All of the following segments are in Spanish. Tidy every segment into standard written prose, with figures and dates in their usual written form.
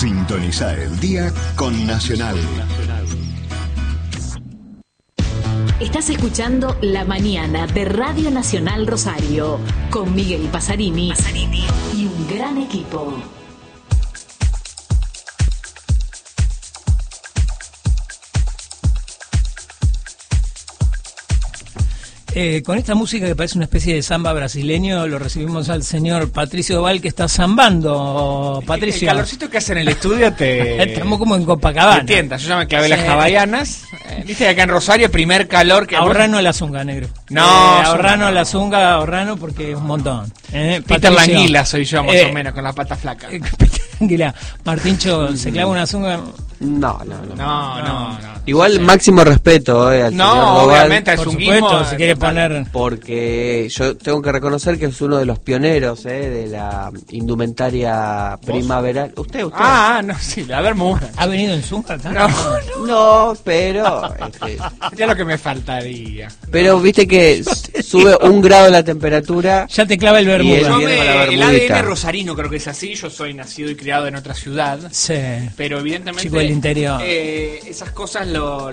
Sintoniza el día con Nacional. Estás escuchando La Mañana de Radio Nacional Rosario con Miguel Pasarini y un gran equipo. Con esta música que parece una especie de samba brasileño, lo recibimos al señor Patricio Doval, que está zambando. Patricio, el calorcito que hace en el estudio te... Estamos como en Copacabana. Te tientas. Yo ya me clavé las hawaianas. Viste que acá en Rosario, primer calor que... Ahorrano la zunga, negro. No, ahorrano la zunga, ahorrano porque es un montón. Peter Languila soy yo, más o menos, con la pata flaca. Peter Languila. Martincho, ¿se clava una zunga? No. Igual máximo respeto al señor Doval. Obviamente al por zunguismo, supuesto, si quiere poner... Porque yo tengo que reconocer que es uno de los pioneros de la indumentaria primaveral. ¿Usted? Ah, no, sí, la Bermuda. ¿Ha venido en zunga acá? No, pero... Ya lo que me faltaría. Pero viste que sube 1 grado la temperatura. Ya te clava el Bermuda. El ADN rosarino creo que es así. Yo soy nacido y criado en otra ciudad. Sí. Pero evidentemente... Chico del interior. Esas cosas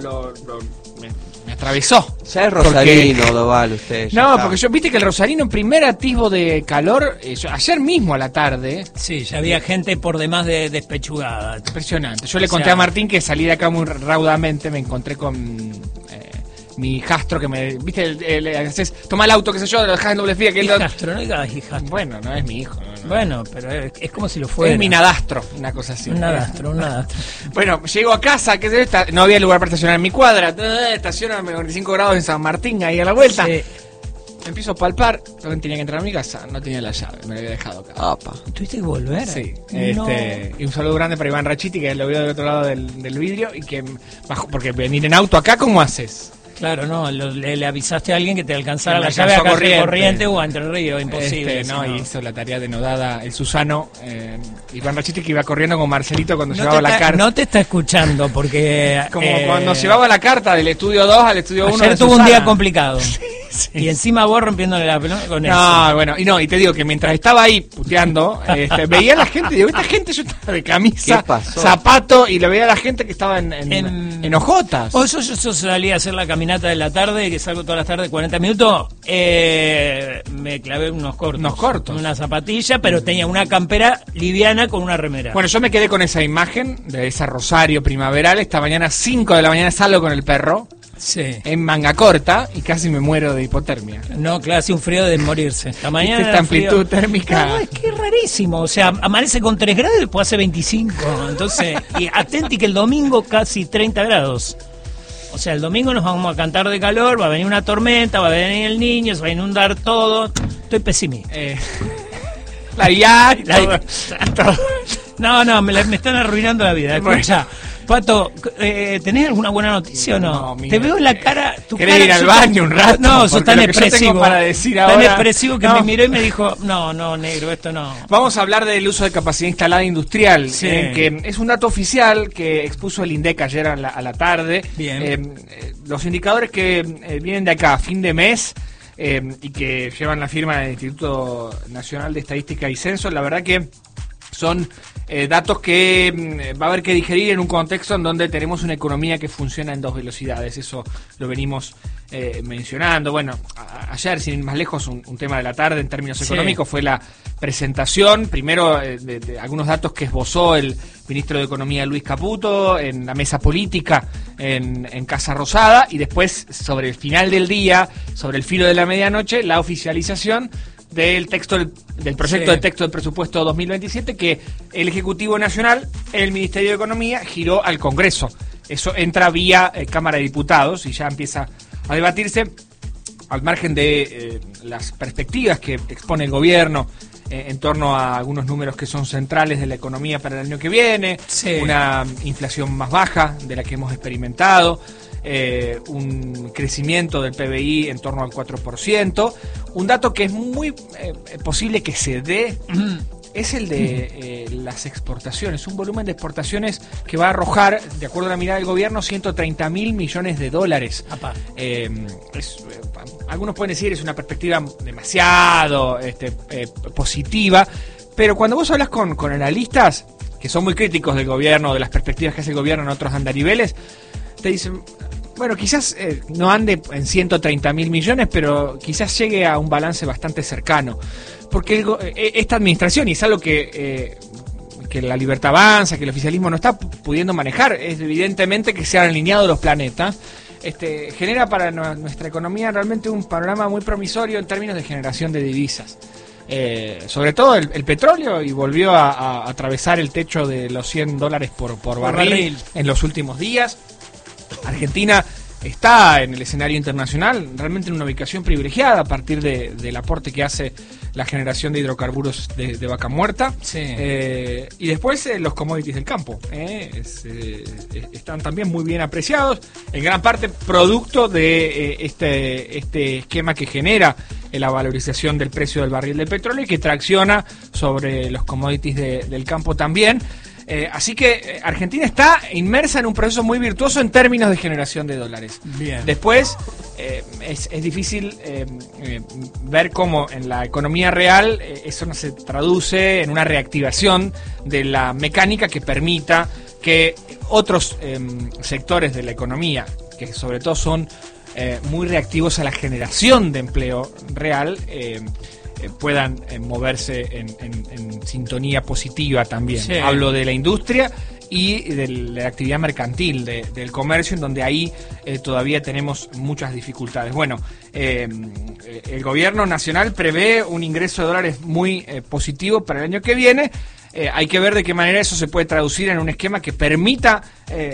me atravesó. Ya es rosarino, Doval, usted. No, porque yo viste que el rosarino en primer atisbo de calor, ayer mismo a la tarde. Sí, ya había gente por demás de despechugada. Impresionante. Yo le conté a Martín que salí de acá muy raudamente, me encontré con mi hijastro que me... ¿Viste? Toma el auto, qué sé yo, lo dejás en doble fila. Hijastro, no digas hijastro. Bueno, no es mi hijo. No. Bueno, pero es como si lo fuera. Es mi nadastro, una cosa así. Un nadastro. Bueno, llego a casa, no había lugar para estacionar en mi cuadra. Estaciono a 45 grados en San Martín, ahí a la vuelta. Sí. Empiezo a palpar, tenía que entrar a mi casa, no tenía la llave, me la había dejado acá. ¿Tuviste que volver? Sí. No. Y un saludo grande para Iván Rachiti, que lo vio del otro lado del vidrio y que bajó, porque venir en auto acá, ¿cómo haces? Claro, no, le avisaste a alguien que te alcanzara la llave a Corriente o a Entre Ríos, imposible. Y hizo la tarea denodada el Susano, Iván Rachiti, que iba corriendo con Marcelito cuando llevaba la carta. No te está escuchando, porque... Como cuando llevaba la carta del estudio 2 al estudio 1. Ayer tuvo un día complicado. Sí. Y encima vos rompiéndole la pelota con eso. No, bueno, y te digo que mientras estaba ahí puteando, veía a la gente, digo, esta gente, yo estaba de camisa, zapato, y lo veía a la gente que estaba en ojotas. Yo salí a hacer la caminata de la tarde, que salgo todas las tardes, 40 minutos, me clavé unos cortos. Una zapatilla, pero tenía una campera liviana con una remera. Bueno, yo me quedé con esa imagen de esa Rosario primaveral. Esta mañana, 5 de la mañana, salgo con el perro. Sí. En manga corta y casi me muero de hipotermia. No, claro, hace un frío de morirse. Esta mañana esta amplitud térmica. No, es que es rarísimo. O sea, amanece con 3 grados y después hace 25. Entonces, y atenti que el domingo casi 30 grados. O sea, el domingo nos vamos a cantar de calor, va a venir una tormenta, va a venir el niño, se va a inundar todo. Estoy pesimista. No, me están arruinando la vida. Escucha, Pato, ¿tenés alguna buena noticia o no? Te veo en la cara. ¿Querés ir al baño un rato? No, sos tan expresivo. Para decir tan ahora, expresivo que me miró y me dijo, no, negro, esto no. Vamos a hablar del uso de capacidad instalada industrial, sí. Que es un dato oficial que expuso el INDEC ayer a la tarde. Bien. Los indicadores que vienen de acá a fin de mes y que llevan la firma del Instituto Nacional de Estadística y Censo, la verdad que son datos que va a haber que digerir en un contexto en donde tenemos una economía que funciona en 2 velocidades. Eso lo venimos mencionando. Bueno, ayer, sin ir más lejos, un tema de la tarde en términos económicos fue la presentación, primero de algunos datos que esbozó el ministro de Economía Luis Caputo en la mesa política en Casa Rosada, y después, sobre el final del día, sobre el filo de la medianoche, la oficialización del texto del proyecto de texto del presupuesto 2027 que el Ejecutivo Nacional, el Ministerio de Economía, giró al Congreso. Eso entra vía Cámara de Diputados y ya empieza a debatirse al margen de las perspectivas que expone el gobierno en torno a algunos números que son centrales de la economía para el año que viene, una inflación más baja de la que hemos experimentado, un crecimiento del PBI en torno al 4%. Un dato que es muy posible que se dé es el de las exportaciones, un volumen de exportaciones que va a arrojar, de acuerdo a la mirada del gobierno, 130.000 millones de dólares. Algunos pueden decir es una perspectiva demasiado positiva, pero cuando vos hablas con analistas, que son muy críticos del gobierno, de las perspectivas que hace el gobierno en otros andariveles, te dicen, bueno, quizás no ande en 130.000 millones, pero quizás llegue a un balance bastante cercano. Porque esta administración, y es algo que la Libertad Avanza, que el oficialismo no está pudiendo manejar, es evidentemente que se han alineado los planetas, genera para nuestra economía realmente un panorama muy promisorio en términos de generación de divisas. Sobre todo el petróleo, y volvió a atravesar el techo de los $100 por barril en los últimos días. Argentina está en el escenario internacional realmente en una ubicación privilegiada a partir del aporte que hace la generación de hidrocarburos de vaca muerta. Sí. Y después los commodities del campo están también muy bien apreciados, en gran parte producto de este esquema que genera la valorización del precio del barril del petróleo y que tracciona sobre los commodities del campo también. Así que Argentina está inmersa en un proceso muy virtuoso en términos de generación de dólares. Bien. Después es difícil ver cómo en la economía real eso no se traduce en una reactivación de la mecánica que permita que otros sectores de la economía, que sobre todo son muy reactivos a la generación de empleo real, puedan moverse en sintonía positiva también. Sí. Hablo de la industria y de la actividad mercantil, del comercio, en donde ahí todavía tenemos muchas dificultades. Bueno, el gobierno nacional prevé un ingreso de dólares muy positivo para el año que viene. Hay que ver de qué manera eso se puede traducir en un esquema que permita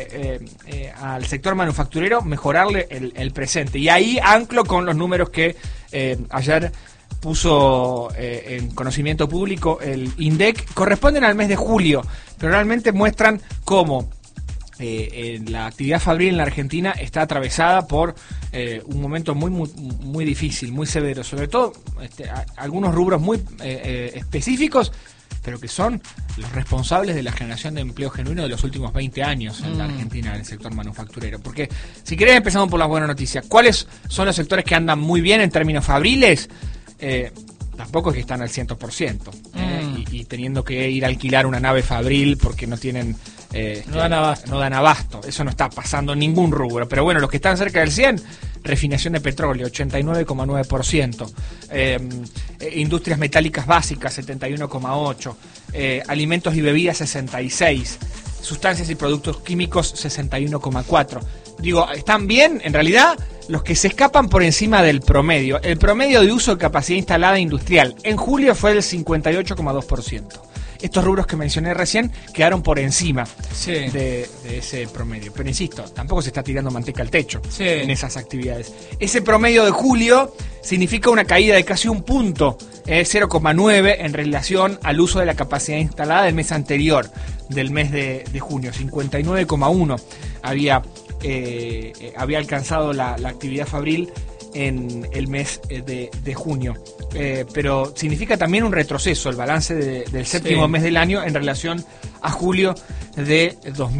al sector manufacturero mejorarle el presente. Y ahí anclo con los números que ayer puso en conocimiento público el INDEC, corresponden al mes de julio, pero realmente muestran cómo la actividad fabril en la Argentina está atravesada por un momento muy difícil, muy severo, sobre todo algunos rubros muy específicos, pero que son los responsables de la generación de empleo genuino de los últimos 20 años en la Argentina, en el sector manufacturero. Porque, si querés, empezamos por las buenas noticias. ¿Cuáles son los sectores que andan muy bien en términos fabriles? Tampoco es que están al 100%, y teniendo que ir a alquilar una nave fabril porque no tienen no dan abasto. Eso no está pasando en ningún rubro. Pero bueno, los que están cerca del 100, refinación de petróleo, 89,9%, industrias metálicas básicas, 71,8%, alimentos y bebidas, 66%, sustancias y productos químicos, 61,4%. Digo, están bien, en realidad, los que se escapan por encima del promedio. El promedio de uso de capacidad instalada industrial en julio fue del 58,2%. Estos rubros que mencioné recién quedaron por encima de ese promedio. Pero insisto, tampoco se está tirando manteca al techo en esas actividades. Ese promedio de julio significa una caída de casi un punto, 0,9 en relación al uso de la capacidad instalada del mes anterior, del mes de junio. 59,1 había alcanzado la actividad fabril en el mes de junio. Pero significa también un retroceso el balance del séptimo mes del año en relación a julio de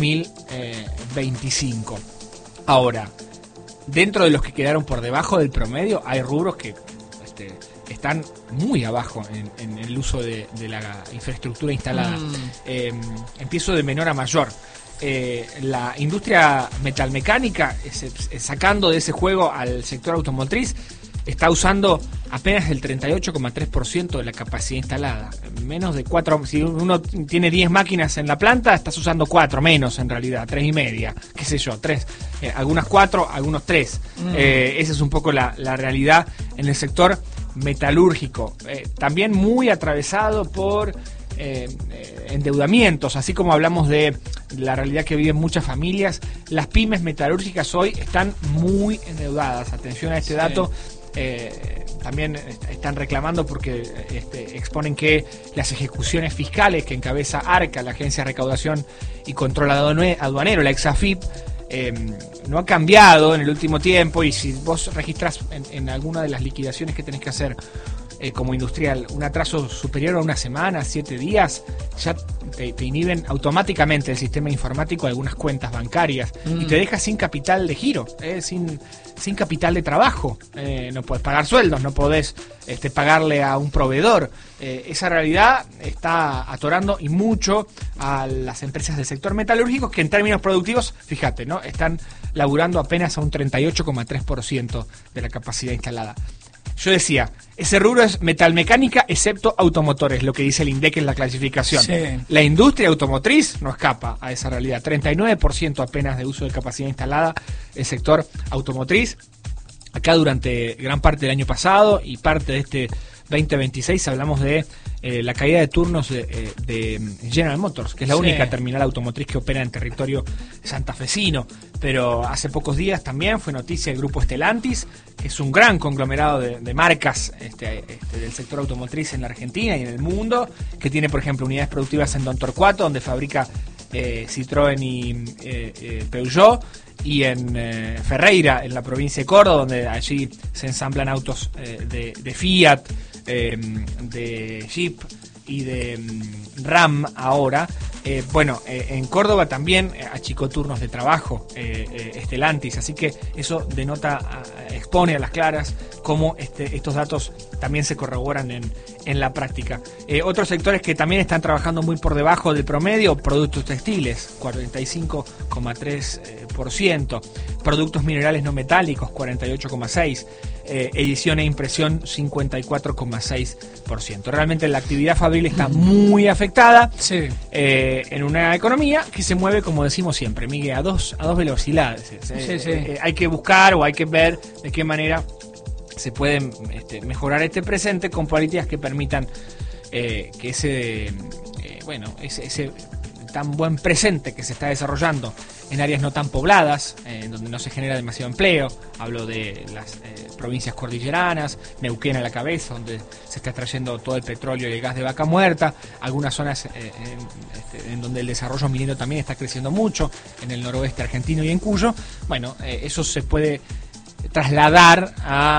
2025. Ahora, dentro de los que quedaron por debajo del promedio, hay rubros que están muy abajo en el uso de la infraestructura instalada. Empiezo de menor a mayor. La industria metalmecánica, sacando de ese juego al sector automotriz, está usando apenas el 38,3% de la capacidad instalada. Menos de 4, si uno tiene 10 máquinas en la planta, estás usando 4 menos en realidad, 3,5, qué sé yo, 3. Algunas 4, algunos 3. Esa es un poco la realidad en el sector metalúrgico. También muy atravesado por endeudamientos, así como hablamos de la realidad que viven muchas familias. Las pymes metalúrgicas hoy están muy endeudadas. Atención a este dato. También están reclamando porque exponen que las ejecuciones fiscales que encabeza ARCA, la Agencia de Recaudación y Control Aduanero, la EXAFIP, no ha cambiado en el último tiempo, y si vos registras en alguna de las liquidaciones que tenés que hacer como industrial un atraso superior a una semana, 7 días, ya te inhiben automáticamente el sistema informático de algunas cuentas bancarias y te deja sin capital de giro, sin capital de trabajo. No podés pagar sueldos, no podés pagarle a un proveedor. Esa realidad está atorando y mucho a las empresas del sector metalúrgico, que en términos productivos, fíjate, ¿no?, están laburando apenas a un 38,3% de la capacidad instalada. Yo decía, ese rubro es metalmecánica excepto automotores, lo que dice el INDEC en la clasificación. Sí. La industria automotriz no escapa a esa realidad. 39% apenas de uso de capacidad instalada el sector automotriz. Acá durante gran parte del año pasado y parte de este 2026 hablamos de la caída de turnos de General Motors, que es la única terminal automotriz que opera en territorio santafesino. Pero hace pocos días también fue noticia el grupo Stellantis, que es un gran conglomerado de marcas del sector automotriz en la Argentina y en el mundo, que tiene, por ejemplo, unidades productivas en Don Torcuato, donde fabrica Citroën y Peugeot, y en Ferreira, en la provincia de Córdoba, donde allí se ensamblan autos de Fiat, de Jeep y de RAM ahora. En Córdoba también achicó turnos de trabajo Stellantis, así que eso denota, expone a las claras cómo estos datos también se corroboran en la práctica. Otros sectores que también están trabajando muy por debajo del promedio: productos textiles, 45,3%, productos minerales no metálicos, 48,6%, edición e impresión, 54,6%. Realmente la actividad fabril está muy afectada. Sí. En una economía que se mueve, como decimos siempre, Miguel, a dos velocidades. Hay que buscar o hay que ver de qué manera se puede mejorar este presente con políticas que permitan que ese tan buen presente que se está desarrollando en áreas no tan pobladas, donde no se genera demasiado empleo. Hablo de las provincias cordilleranas, Neuquén a la cabeza, donde se está extrayendo todo el petróleo y el gas de vaca muerta, algunas zonas en donde el desarrollo minero también está creciendo mucho, en el noroeste argentino y en Cuyo. Eso se puede trasladar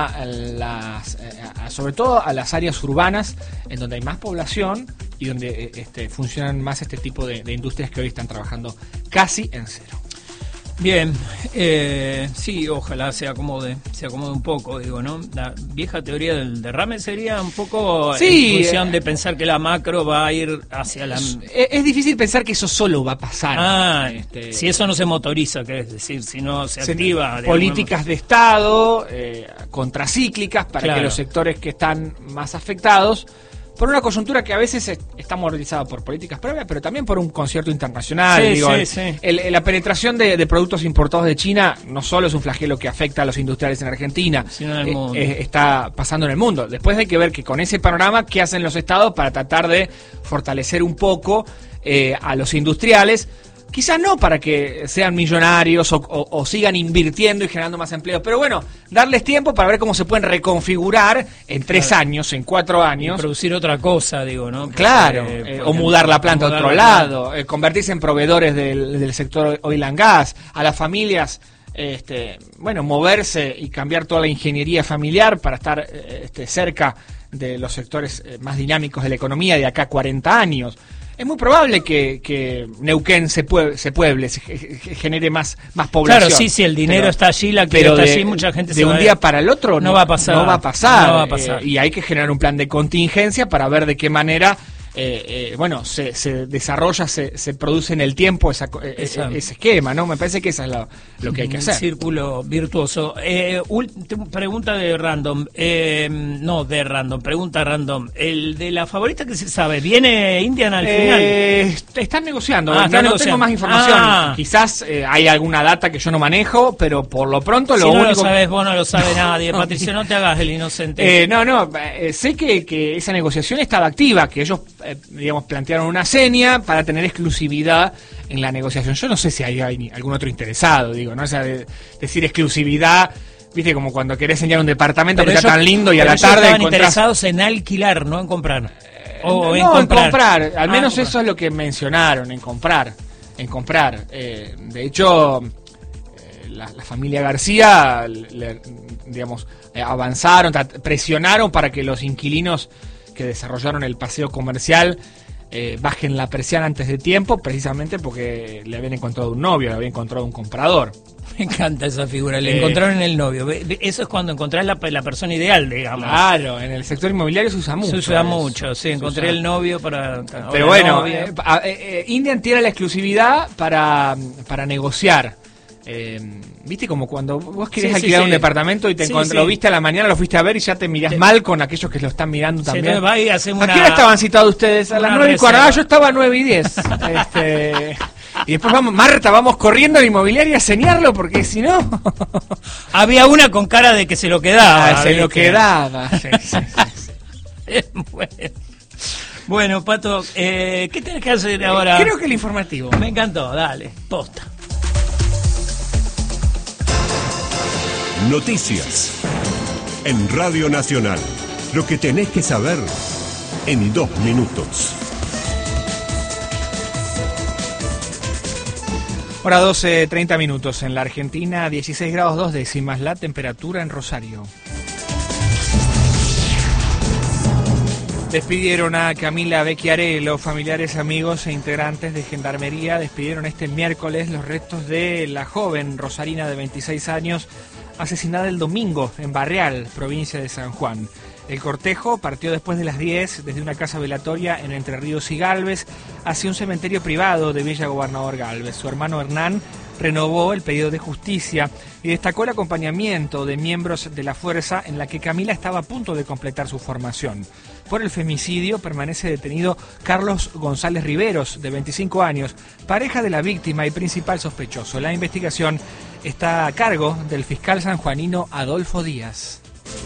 sobre todo a las áreas urbanas, en donde hay más población y donde funcionan más este tipo de industrias que hoy están trabajando casi en cero. Bien, sí, ojalá se acomode un poco, digo, ¿no? La vieja teoría del derrame sería un poco en función de pensar que la macro va a ir hacia la... Es difícil pensar que eso solo va a pasar. Si eso no se motoriza, ¿querés decir? Si no se activa... Políticas de Estado contracíclicas para que los sectores que están más afectados, por una coyuntura que a veces está movilizada por políticas previas, pero también por un concierto internacional. La penetración de productos importados de China no solo es un flagelo que afecta a los industriales en Argentina, sino en el mundo. Está pasando en el mundo. Después hay que ver que con ese panorama, ¿qué hacen los estados para tratar de fortalecer un poco a los industriales? Quizás no para que sean millonarios o sigan invirtiendo y generando más empleo, pero bueno, darles tiempo para ver cómo se pueden reconfigurar en 3 años, en 4 años. Y producir otra cosa, digo, ¿no? Claro, o mudar la planta a otro lado, convertirse en proveedores del sector oil and gas, a las familias, moverse y cambiar toda la ingeniería familiar para estar cerca de los sectores más dinámicos de la economía de acá a 40 años. Es muy probable que Neuquén se pueble, se genere más población. Claro, sí, el dinero está allí, la actividad está allí, mucha gente se va a... De un día para el otro no va a pasar. No va a pasar. Y hay que generar un plan de contingencia para ver de qué manera se desarrolla, se produce en el tiempo ese esquema, ¿no? Me parece que eso es lo que hay que hacer. Círculo virtuoso. Pregunta de random. Pregunta random. El de la favorita, que se sabe, ¿viene Indian al final? Están negociando. No tengo más información. Quizás hay alguna data que yo no manejo, pero por lo pronto si lo no único... lo sabes vos, no lo sabe nadie. Patricio, no te hagas el inocente. Sé que esa negociación estaba activa, que ellos plantearon una seña para tener exclusividad en la negociación. Yo no sé si hay algún otro interesado, ¿no? O sea, decir exclusividad, viste, como cuando querés enseñar un departamento que está tan lindo y a la tarde estaban interesados en alquilar, no en comprar. En comprar. Al menos eso es lo que mencionaron, en comprar. De hecho, la familia García, avanzaron, presionaron para que los inquilinos que desarrollaron el paseo comercial bajen la persiana antes de tiempo, precisamente porque le habían encontrado un novio, le habían encontrado un comprador. Me encanta esa figura, le encontraron el novio. Eso es cuando encontrás la persona ideal, digamos. Claro, en el sector inmobiliario se usa mucho. Se usa mucho, sí, encontré el novio para... Pero bueno, Indian tiene la exclusividad para negociar. ¿Viste? Como cuando vos querés alquilar un departamento y lo viste a la mañana, lo fuiste a ver y ya te mirás mal con aquellos que lo están mirando también. Entonces va y hacemos ¿A qué hora estaban citados ustedes? A las 9:15. Yo estaba a 9:10. Y después Marta, vamos corriendo a la inmobiliaria a enseñarlo porque si no... Había una con cara de que se lo quedaba. Se lo quedaba. Bueno, Pato, ¿qué tenés que hacer ahora? Creo que el informativo. Me encantó, dale, posta. Noticias en Radio Nacional. Lo que tenés que saber en 2 minutos. Hora 12:30 minutos en la Argentina, 16 grados 2 décimas la temperatura en Rosario. Despidieron a Camila Becchiarello, familiares, amigos e integrantes de Gendarmería. Despidieron este miércoles los restos de la joven rosarina de 26 años, asesinada el domingo en Barreal, provincia de San Juan. El cortejo partió después de las 10 desde una casa velatoria en Entre Ríos y Galvez hacia un cementerio privado de Villa Gobernador Galvez. Su hermano Hernán renovó el pedido de justicia y destacó el acompañamiento de miembros de la fuerza en la que Camila estaba a punto de completar su formación. Por el femicidio permanece detenido Carlos González Riveros, de 25 años, pareja de la víctima y principal sospechoso. La investigación está a cargo del fiscal sanjuanino Adolfo Díaz.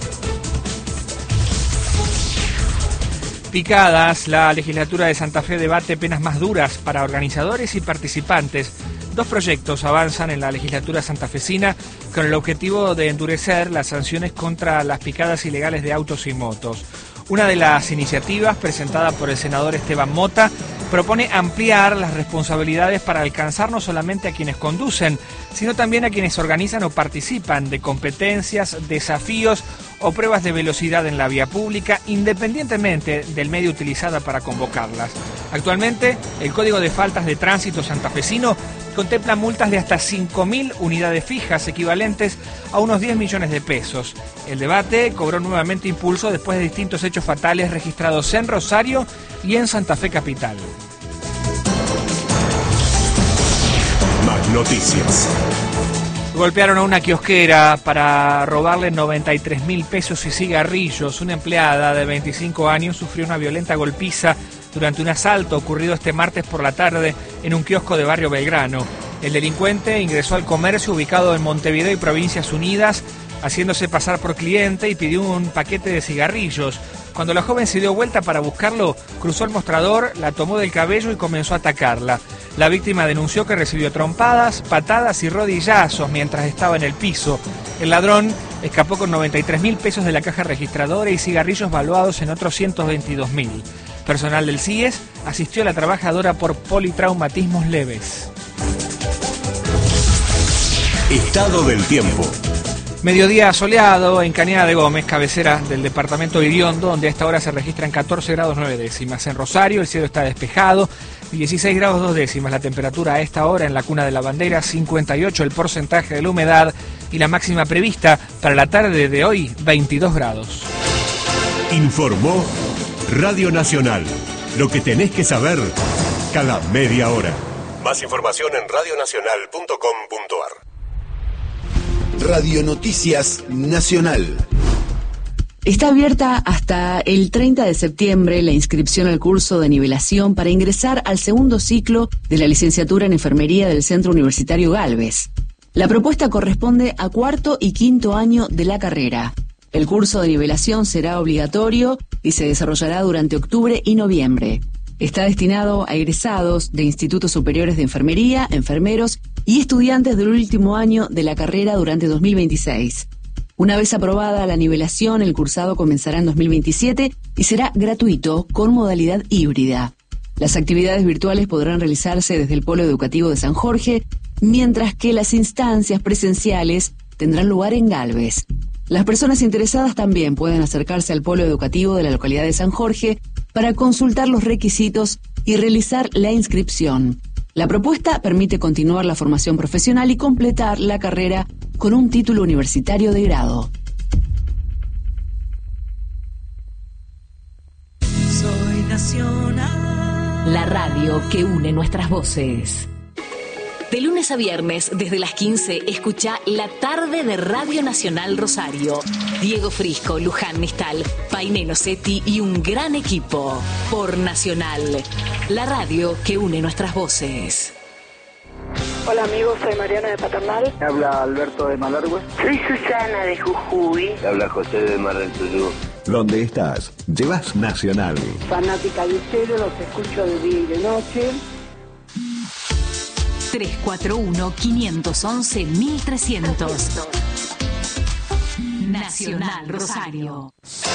Picadas, la legislatura de Santa Fe debate penas más duras para organizadores y participantes. 2 proyectos avanzan en la legislatura santafesina con el objetivo de endurecer las sanciones contra las picadas ilegales de autos y motos. Una de las iniciativas, presentada por el senador Esteban Mota, propone ampliar las responsabilidades para alcanzar no solamente a quienes conducen, sino también a quienes organizan o participan de competencias, desafíos o pruebas de velocidad en la vía pública, independientemente del medio utilizado para convocarlas. Actualmente, el Código de Faltas de Tránsito santafesino contempla multas de hasta 5.000 unidades fijas, equivalentes a unos 10 millones de pesos. El debate cobró nuevamente impulso después de distintos hechos fatales registrados en Rosario y en Santa Fe capital. Más noticias. Golpearon a una kiosquera para robarle 93.000 pesos y cigarrillos. Una empleada de 25 años sufrió una violenta golpiza durante un asalto ocurrido este martes por la tarde en un kiosco de Barrio Belgrano. El delincuente ingresó al comercio ubicado en Montevideo y Provincias Unidas, haciéndose pasar por cliente, y pidió un paquete de cigarrillos. Cuando la joven se dio vuelta para buscarlo, cruzó el mostrador, la tomó del cabello y comenzó a atacarla. La víctima denunció que recibió trompadas, patadas y rodillazos mientras estaba en el piso. El ladrón escapó con 93.000 pesos de la caja registradora y cigarrillos valuados en otros 122.000. Personal del CIES asistió a la trabajadora por politraumatismos leves. Estado del tiempo. Mediodía soleado en Cañada de Gómez, cabecera del departamento de Iriondo, donde a esta hora se registran 14 grados 9 décimas. En Rosario el cielo está despejado, 16 grados 2 décimas la temperatura a esta hora en la Cuna de la Bandera, 58 el porcentaje de la humedad y la máxima prevista para la tarde de hoy, 22 grados. Informó Radio Nacional. Lo que tenés que saber cada media hora. Más información en radionacional.com.ar. Radio Noticias Nacional. Está abierta hasta el 30 de septiembre la inscripción al curso de nivelación para ingresar al segundo ciclo de la licenciatura en enfermería del Centro Universitario Galvez. La propuesta corresponde a 4º y 5º año de la carrera. El curso de nivelación será obligatorio y se desarrollará durante octubre y noviembre. Está destinado a egresados de institutos superiores de enfermería, enfermeros y estudiantes del último año de la carrera durante 2026. Una vez aprobada la nivelación, el cursado comenzará en 2027 y será gratuito con modalidad híbrida. Las actividades virtuales podrán realizarse desde el Polo Educativo de San Jorge, mientras que las instancias presenciales tendrán lugar en Galvez. Las personas interesadas también pueden acercarse al Polo Educativo de la localidad de San Jorge para consultar los requisitos y realizar la inscripción. La propuesta permite continuar la formación profesional y completar la carrera con un título universitario de grado. Soy Nacional. La radio que une nuestras voces. De lunes a viernes, desde las 15, escucha La Tarde de Radio Nacional Rosario. Diego Frisco, Luján Nistal, Painé Nocetti y un gran equipo. Por Nacional, la radio que une nuestras voces. Hola amigos, soy Mariana de Paternal. Habla Alberto de Malargüe. Soy Susana de Jujuy. Habla José de Mar del Tuyú. Donde estás, llevas Nacional. Fanática de ustedes, los escucho de día y de noche. 341-511-1300. Nacional Rosario.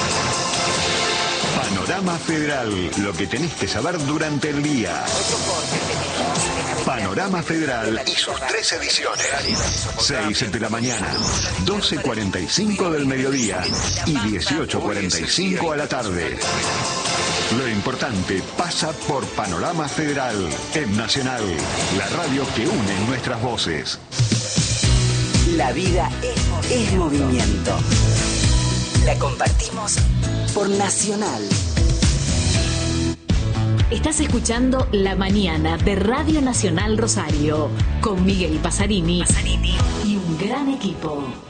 Panorama Federal, lo que tenés que saber durante el día. Panorama Federal y sus 3 ediciones. 6 de la mañana, 12:45 del mediodía y 18:45 a la tarde. Lo importante pasa por Panorama Federal en Nacional, la radio que une nuestras voces. La vida es movimiento. La compartimos por Nacional. Estás escuchando La Mañana de Radio Nacional Rosario con Miguel Pasarini y un gran equipo.